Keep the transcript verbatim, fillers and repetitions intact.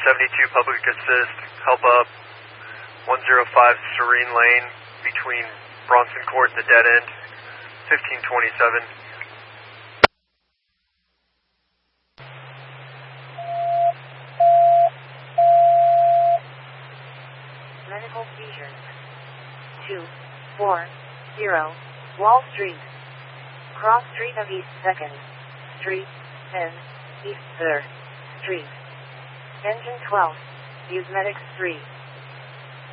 seventy-two Public Assist, help up one oh five Serene Lane between Bronson Court and the dead end, fifteen twenty-seven. Medical seizure. two four zero Wall Street. Cross Street of East second Street and East third Street. Engine twelve. Use Medics three.